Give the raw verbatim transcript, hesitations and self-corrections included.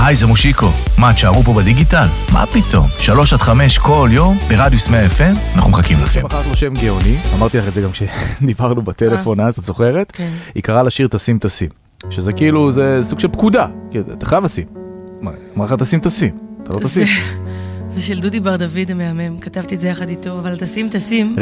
היי, זה מושיקו. מה, תשארו פה בדיגיטל? מה פתאום? שלוש עד חמש כל יום, ברדיוס מאה אף אם, אנחנו מחכים לכם. בחרת לו שם גאוני, אמרתי לך את זה גם כשדיברנו בטלפון אז, את זוכרת? כן. היא קראה לשיר תשים תשים, שזה כאילו, זה סוג של פקודה, אתה חייב לשים. אמר לך תשים תשים, אתה לא תשים. זה של דודי בר דוד המהמם, כתבתי את זה יחד איתו, אבל תשים תשים.